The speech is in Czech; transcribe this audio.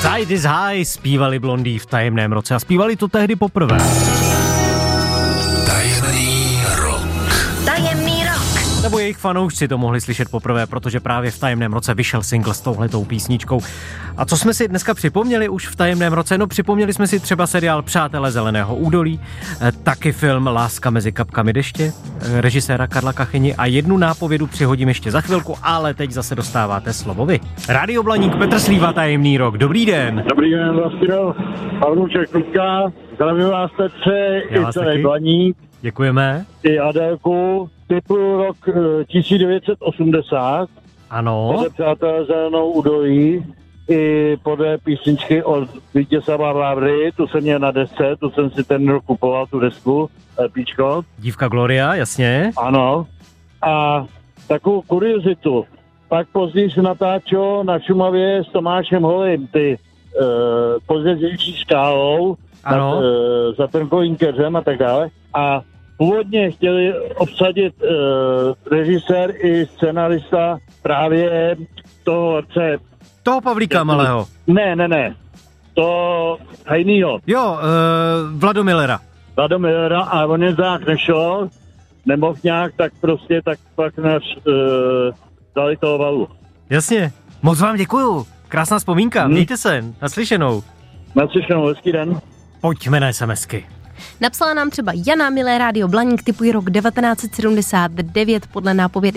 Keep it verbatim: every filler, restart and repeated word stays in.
Tide is High zpívali Blondie v Tajemném roce a zpívali to tehdy poprvé. Tajemný rok. Tajemný rok. Nebo jejich fanoušci to mohli slyšet poprvé, protože právě v Tajemném roce vyšel single s touhletou písničkou. A co jsme si dneska připomněli už v Tajemném roce? No připomněli jsme si třeba seriál Přátelé zeleného údolí, taky film Láska mezi kapkami deště, režiséra Karla Kachyni a jednu nápovědu přihodím ještě za chvilku, ale teď zase dostáváte slovo vy. Rádio Blaník, Petr Slíva, Tajemný rok. Dobrý den. Dobrý den, Vlastiro. Pavlůček Kluka. Zdravím vás, Petře, i celý Blaník. Děkujeme. I Adélku. Typu rok tisíc devět set osmdesát. Ano. Podle Přátelé zelenou údolí. I podle písničky od Vítězslava Vávry. Tu jsem měl na desce, tu jsem si ten rok kupoval, tu desku, píčko. Dívka Gloria, jasně. Ano. A takovou kuriozitu. Pak později se natáčel na Šumavě s Tomášem Holým ty uh, pozdější skálou nad uh, Zatrnkovým keřem a tak dále. A původně chtěli obsadit uh, režisér i scenarista právě toho herce. Toho Pavlíka malého. Ne, ne, ne. To Hajnýho. Jo, uh, Vladomilera. Vladomilera a on je tak nešel, nemohl nějak, tak prostě, tak pak nás uh, dali toho Valu. Jasně. Moc vám děkuju. Krásná vzpomínka. Hmm. Mějte se. Naslyšenou. Naslyšenou, hezký den. Pojďme na SMSky. Napsala nám třeba Jana, milé Rádio Blaník, typuji rok devatenáct set sedmdesát devět podle nápověd